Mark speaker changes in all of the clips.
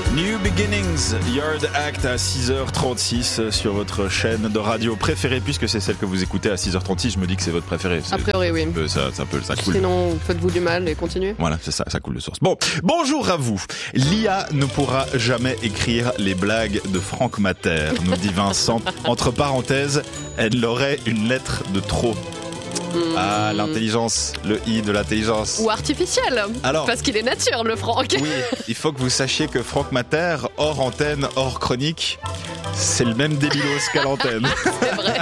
Speaker 1: New Beginnings, Yard Act à 6h36 sur votre chaîne de radio préférée, puisque c'est celle que vous écoutez à 6h36. Je me dis que c'est votre préférée.
Speaker 2: A priori, oui.
Speaker 1: Ça coule.
Speaker 2: Sinon, faites-vous du mal et continuez.
Speaker 1: Voilà, c'est ça coule de source. Bon, bonjour à vous. L'IA ne pourra jamais écrire les blagues de Franck Mater, nous dit Vincent. Entre parenthèses, elle aurait une lettre de trop. Ah, l'intelligence, le I de l'intelligence.
Speaker 2: Ou artificiel.
Speaker 1: Alors,
Speaker 2: parce qu'il est nature, le Franck.
Speaker 1: Oui, il faut que vous sachiez que Franck Mater, hors antenne, hors chronique, c'est le même débilos qu'à l'antenne.
Speaker 2: C'est vrai.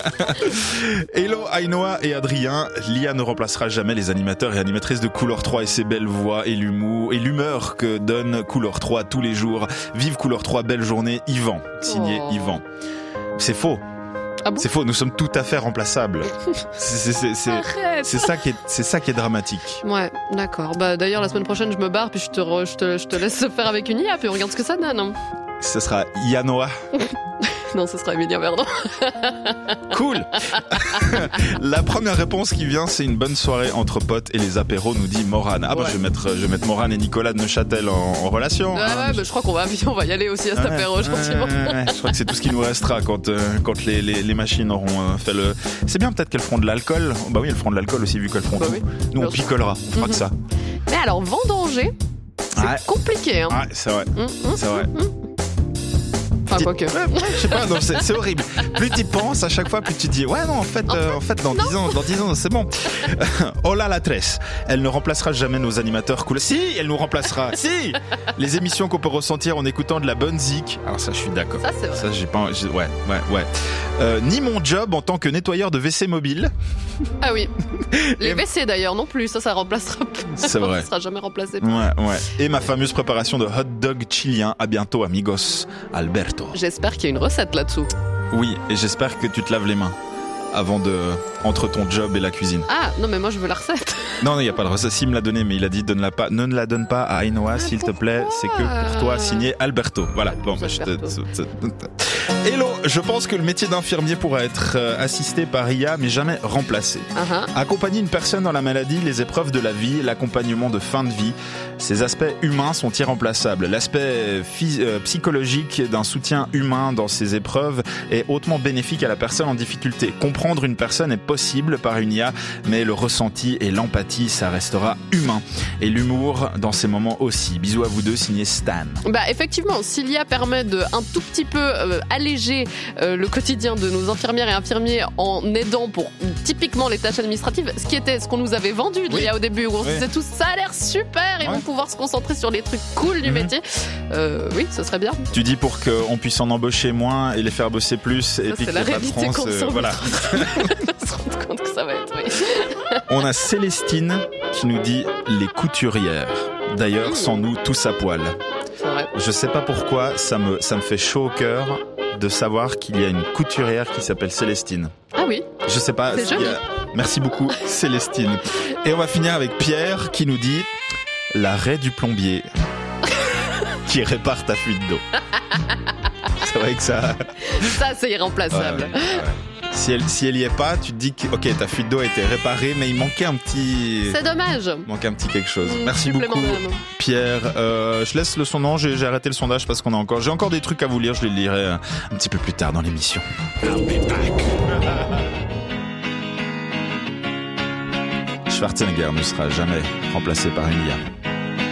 Speaker 1: Hello Ainoa et Adrien, l'IA ne remplacera jamais les animateurs et animatrices de Couleur 3 et ses belles voix et l'humeur que donne Couleur 3 tous les jours. Vive Couleur 3, belle journée, Yvan, signé Yvan. C'est faux.
Speaker 2: Ah bon ?
Speaker 1: C'est faux, nous sommes tout à fait remplaçables. C'est ça qui est dramatique.
Speaker 2: Ouais, d'accord. Bah d'ailleurs la semaine prochaine je me barre puis je te laisse faire avec une IA puis on regarde ce que ça donne.
Speaker 1: Ce sera Yanoa.
Speaker 2: Non, ce sera Emilien Verdon.
Speaker 1: Cool. La première réponse qui vient, c'est une bonne soirée entre potes et les apéros, nous dit Morane. Ah bah je vais mettre Morane et Nicolas de Neuchâtel en relation.
Speaker 2: Ouais, bah, je crois qu'on va y aller aussi à cet apéro gentiment.
Speaker 1: Je crois que c'est tout ce qui nous restera quand les machines auront fait le... C'est bien peut-être qu'elles feront de l'alcool. Bah oui, elles feront de l'alcool aussi vu qu'elles feront tout. Oui. Nous on picolera, on fera que ça.
Speaker 2: Mais alors vendanger, c'est compliqué. Hein.
Speaker 1: Ouais, c'est vrai. C'est vrai.
Speaker 2: Enfin, quoique.
Speaker 1: Je sais pas, non, c'est horrible. Plus tu penses, à chaque fois, plus tu dis, ouais, non, en fait, dans 10 ans, c'est bon. Hola la tresse. Elle ne remplacera jamais nos animateurs cool. Si, elle nous remplacera. Si! Les émissions qu'on peut ressentir en écoutant de la bonne zik. Alors ça, je suis d'accord.
Speaker 2: Ça, c'est vrai.
Speaker 1: Ça, ouais. Ni mon job en tant que nettoyeur de WC mobile.
Speaker 2: Ah oui. Les WC d'ailleurs non plus. Ça remplacera.
Speaker 1: C'est vrai.
Speaker 2: Ça sera jamais remplacé.
Speaker 1: Ouais. Et ma fameuse préparation de hot dog chilien. À bientôt, amigos. Alberto.
Speaker 2: J'espère qu'il y a une recette là-dessous.
Speaker 1: Oui, et j'espère que tu te laves les mains entre ton job et la cuisine.
Speaker 2: Ah, non, mais moi je veux la recette.
Speaker 1: Non, il n'y a pas de recette. S'il me l'a donné, mais il a dit ne la donne pas à Ainoa, s'il te plaît. C'est que pour toi, signé Alberto. Voilà. Bon, Hello, je pense que le métier d'infirmier pourra être assisté par IA, mais jamais remplacé. Accompagner une personne dans la maladie, les épreuves de la vie, l'accompagnement de fin de vie, ces aspects humains sont irremplaçables. L'aspect psychologique d'un soutien humain dans ces épreuves est hautement bénéfique à la personne en difficulté. Comprendre une personne est possible par une IA, mais le ressenti et l'empathie, ça restera humain. Et l'humour dans ces moments aussi. Bisous à vous deux, signé Stan.
Speaker 2: Bah effectivement, si l'IA permet de un tout petit peu alléger le quotidien de nos infirmières et infirmiers en aidant pour typiquement les tâches administratives, ce qu'on nous avait vendu de l'IA au début, où on se disait tout ça a l'air super, ils vont pouvoir se concentrer sur les trucs cool du métier. Oui, ce serait bien.
Speaker 1: Tu dis pour qu'on puisse en embaucher moins et les faire bosser plus,
Speaker 2: ça,
Speaker 1: et puis que
Speaker 2: la
Speaker 1: les
Speaker 2: réalité
Speaker 1: patrons
Speaker 2: voilà. se rendre compte que ça va être, oui.
Speaker 1: On a Célestine qui nous dit les couturières. D'ailleurs, sans nous, tous à poil.
Speaker 2: C'est vrai.
Speaker 1: Je sais pas pourquoi, ça me fait chaud au cœur de savoir qu'il y a une couturière qui s'appelle Célestine.
Speaker 2: Ah oui.
Speaker 1: Je sais pas.
Speaker 2: C'est joli.
Speaker 1: Merci beaucoup, Célestine. Et on va finir avec Pierre qui nous dit l'arrêt du plombier qui répare ta fuite d'eau. C'est vrai que ça
Speaker 2: c'est irremplaçable.
Speaker 1: Ouais. Si elle y est pas, tu te dis que ok, ta fuite d'eau a été réparée, mais il manquait un petit.
Speaker 2: C'est dommage.
Speaker 1: Manquait un petit quelque chose. Merci beaucoup, Pierre. Je laisse le sondage. J'ai arrêté le sondage parce j'ai encore des trucs à vous lire. Je les lirai un petit peu plus tard dans l'émission. I'll be back. Schwarzenegger ne sera jamais remplacé par une IA.